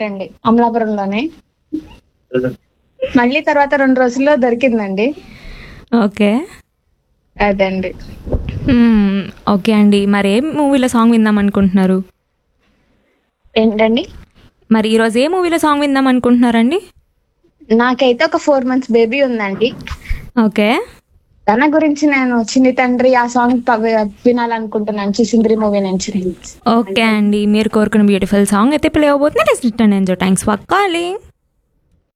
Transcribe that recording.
అండి, అమలాపురంలోనే. మళ్ళీ తర్వాత 2 రోజుల్లో దొరికిందండి. ఓకే. అదండి. ఓకే అండి. మరి ఏ మూవీలో సాంగ్ విందాం అనుకుంటున్నారు? ఏంటండి? మరి ఈరోజు ఏ మూవీలో సాంగ్ విందాం అనుకుంటున్నారండి? నాకైతే ఒక 4 months బేబీ ఉందండి. ఓకే. తన గురించి నేను చిన్ని తండ్రి ఆ సాంగ్ వినాలనుకుంటున్నాను, చిసింద్రి మూవీ నుంచి. ఓకే అండి, మీరు కోరుకున్న బ్యూటిఫుల్ సాంగ్ అయితే ప్లే అవబోతుంది. Thanks for calling.